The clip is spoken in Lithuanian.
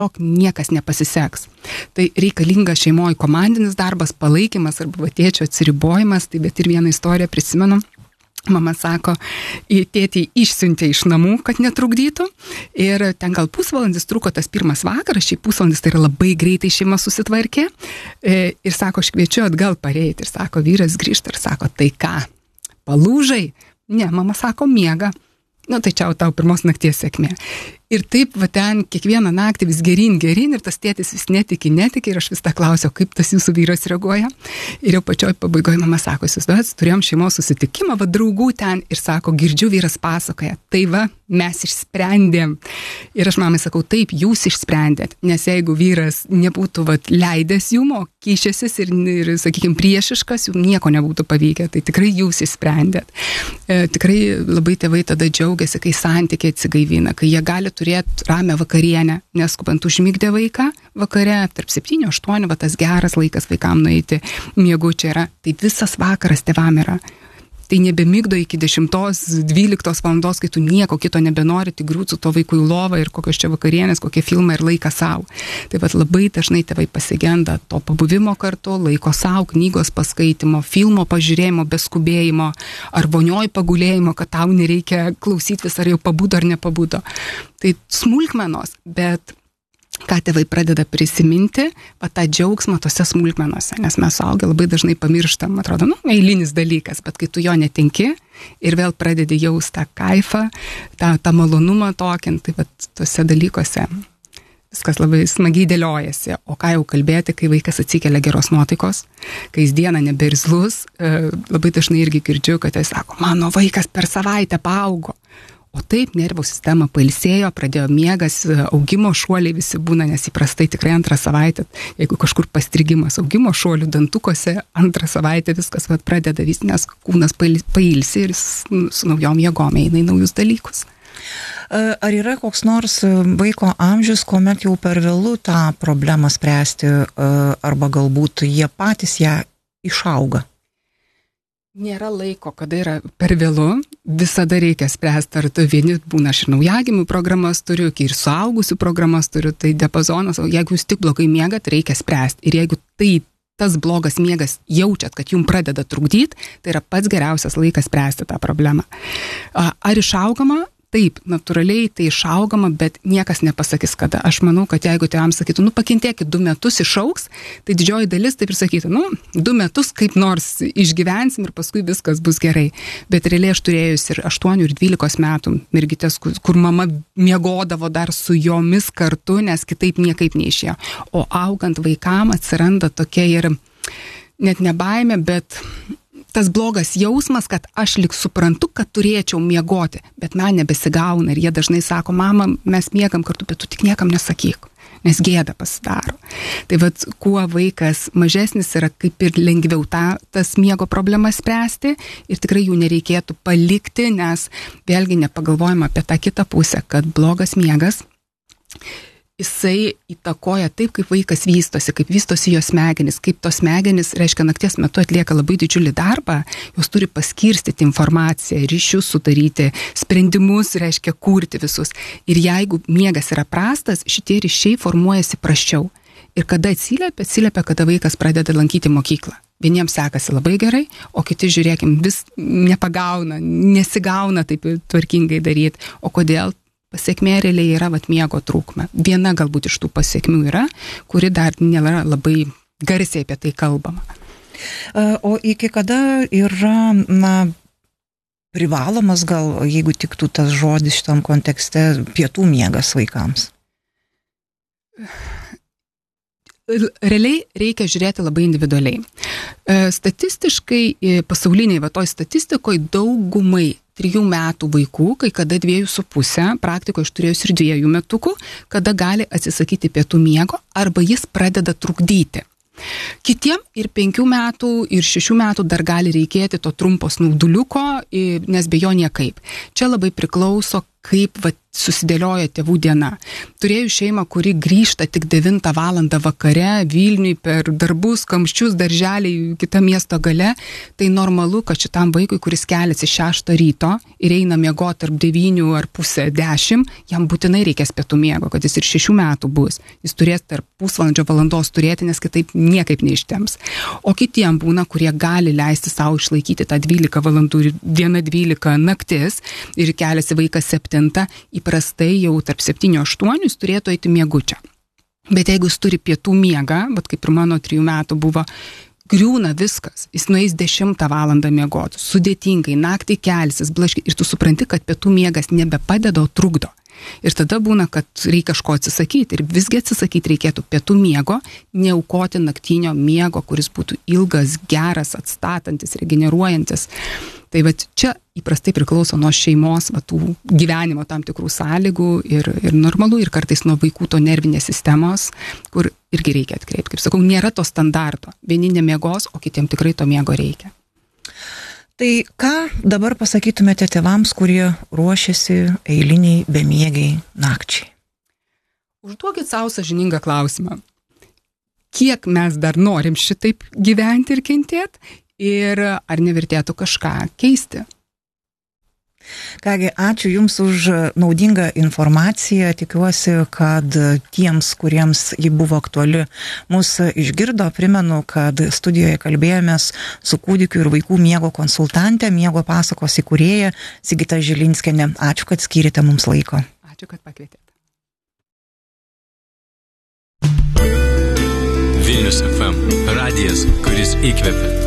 niekas nepasiseks. Tai reikalinga šeimoje komandinis darbas, palaikymas arba tėčio atsiribojimas, tai bet ir vieną istoriją prisimenu. Mama sako, tėtį išsiuntė iš namų, kad netrukdytų ir ten gal pusvalandis truko tas pirmas vakaras, šiaip pusvalandis tai yra labai greitai šeima susitvarkė ir sako, aš kviečiu atgal pareiti ir sako, vyras grįžta ir sako, tai ką, palūžai? Ne, mama sako, miega. Tai čia tau pirmos nakties sėkmė. Ir taip, va ten kiekvieną naktį vis gerin ir tas tėtis vis netiki ir aš vis tą klausiau, kaip tas jūsų vyras reaguoja. Ir jau pačioj pabaigoje mama sako, turėjom šeimos susitikimą, draugų ten ir sako, girdžiu vyras pasakoja, tai mes išsprendėm. Ir aš mamai sakau, taip, jūs išsprendėt, nes jeigu vyras nebūtų leidęs jum, o kyšęsis ir sakykime, priešiškas, jums nieko nebūtų pavykę, tai tikrai jūs išsprendėt. Tikrai labai tėvai tada džiaugiasi, kai santykiai atsigaivina, kai jie gali turėti ramią vakarienę, neskubant užmigdė vaiką vakare, tarp 7-8, tas geras laikas vaikam nueiti miegučiai yra, tai visas vakaras tėvam yra. Tai nebemigdo iki 10-12 valandos, kai tu nieko kito nebenori, tik griūt su to vaiku į lovą ir kokios čia vakarienės, kokie filmai ir laiką savo. Tai labai dažnai tėvai pasigenda to pabuvimo kartu, laiko savo, knygos paskaitimo, filmo pažiūrėjimo, beskubėjimo, ar vonioj pagulėjimo, kad tau nereikia klausyti vis, ar jau pabudo ar nepabudo. Tai smulkmenos, bet ką tėvai pradeda prisiminti, tą džiaugsmą tose smulkmenose, nes mes suaugę labai dažnai pamirštam, atrodo, eilinis dalykas, bet kai tu jo netenki ir vėl pradedi jausti tą kaifą, tą malonumą tokį, tai tose dalykuose viskas labai smagiai dėliojasi, o ką jau kalbėti, kai vaikas atsikelia geros nuotaikos, kai jis dieną neberzlus, labai dažnai irgi girdžiu, kad jis sako, mano vaikas per savaitę paaugo. O taip, nervų sistema pailsėjo, pradėjo miegas, augimo šuoliai visi būna, nes įprastai tikrai antrą savaitę, jeigu kažkur pastrigimas augimo šuolių dantukose, antrą savaitę viskas pradeda vis, nes kūnas pailsi ir su naujom jėgom eina į naujus dalykus. Ar yra koks nors vaiko amžius, kuomet jau per vėlu tą problemą spręsti, arba galbūt jie patys ją išauga? Nėra laiko, kada yra per vėlu, visada reikia spręsti, ar tu vieni būna, aš ir naujagimių programas turiu, ir suaugusių programas turiu, tai diapazonas, jeigu jūs tik blogai miegat, reikia spręsti. Ir jeigu tas blogas miegas jaučiat, kad jums pradeda trukdyti, tai yra pats geriausias laikas spręsti tą problemą. Ar išaugama? Taip, natūraliai tai išaugama, bet niekas nepasakys kada. Aš manau, kad jeigu tėvams sakytų, pakentėkit 2 metus išaugs, tai didžioji dalis taip ir sakytų, 2 metus kaip nors išgyvensim ir paskui viskas bus gerai. Bet realiai aš turėjus ir 8 ir 12 metų mergytės, kur mama miegodavo dar su jomis kartu, nes kitaip niekaip neišėjo. O augant vaikam atsiranda tokia ir net ne baimė, bet tas blogas jausmas, kad aš lyg suprantu, kad turėčiau miegoti, bet man nebesigauna ir jie dažnai sako, mama, mes miegam kartu, bet tu tik niekam nesakyk, nes gėda pasidaro. Tai kuo vaikas mažesnis yra, kaip ir lengviau tas miego problemas spręsti ir tikrai jų nereikėtų palikti, nes vėlgi nepagalvojama apie tą kitą pusę, kad blogas miegas jisai įtakoja taip, kaip vaikas kaip vystosi jo smegenys, kaip tos smegenys, reiškia, nakties metu atlieka labai didžiulį darbą, jos turi paskirstyti informaciją, ryšius sudaryti, sprendimus, reiškia, kurti visus. Ir jeigu miegas yra prastas, šitie ryšiai formuojasi prasčiau. Ir kada atsiliepia, kada vaikas pradeda lankyti mokyklą. Vieniems sekasi labai gerai, o kiti, žiūrėkim, vis nepagauna, nesigauna taip tvarkingai daryti. O kodėl? Pasiekmė realiai yra miego trūkume. Viena galbūt iš tų pasiekmių yra, kuri dar nėra labai garsiai apie tai kalbama. O iki kada yra, privalomas gal, jeigu tiktų tas žodis šitam kontekste, pietų miegas vaikams? Realiai reikia žiūrėti labai individualiai. Statistiškai, pasauliniai toj statistikoje daugumai 3 metų vaikų, kai kada 2,5, praktikoje aš turėjus ir 2 metukų, kada gali atsisakyti pietų miego arba jis pradeda trukdyti. Kitiem ir 5 metų, ir 6 metų dar gali reikėti to trumpo snauduliuko, nes be jo niekaip. Čia labai priklauso, kaip susidėlioja tėvų diena. Turėjau šeimą, kuri grįžta tik 9 valandą vakare Vilniui per darbus, kamščius, darželiai, kitą miesto gale. Tai normalu, kad šitam vaikui, kuris keliasi 6 ryto ir eina miegoti tarp 9 ar pusę 10, jam būtinai reikės pietų miego, kad jis ir 6 metų bus. Jis turės tarp pusvalandžio valandos turėti, nes kitaip niekaip neištems. O kitiem būna, kurie gali leisti savo išlaikyti tą 12 valandų dieną 12 naktis ir keliasi vaikas 7, įprastai jau tarp 7-8 jis turėtų eiti miegučio. Bet jeigu jis turi pietų miegą, bet kaip ir mano 3 metų buvo, griūna viskas, jis nueis 10 valandą miegoti, sudėtingai, naktį kelsis, blaškiai, ir tu supranti, kad pietų miegas nebepadeda, o trukdo. Ir tada būna, kad reikia kažko atsisakyti. Ir visgi atsisakyti reikėtų pietų miego, neaukoti naktinio miego, kuris būtų ilgas, geras, atstatantis, regeneruojantis. Tai va čia įprastai priklauso nuo šeimos, tų gyvenimo tam tikrų sąlygų ir normalu, ir kartais nuo vaikų to nervinės sistemos, kur irgi reikia atkreipti. Kaip sakau, nėra to standarto. Vieni nemiegos, o kitiem tikrai to miego reikia. Tai ką dabar pasakytumėte tėvams, kurie ruošiasi eiliniai bemiegiai nakčiai? Užduokit savo sąžiningą klausimą. Kiek mes dar norim šitaip gyventi ir kentėti? Ir ar nevertėtų kažką keisti? Kągi, ačiū Jums už naudingą informaciją. Tikiuosi, kad tiems, kuriems ji buvo aktuali, mus išgirdo. Primenu, kad studijoje kalbėjomės su kūdikių ir vaikų miego konsultante, miego pasakos įkūrėja Sigita Žilinskienė. Ačiū, kad skyrėte mums laiko. Ačiū, kad pakvietėte. Vilnius FM. Radijas, kuris įkvepia.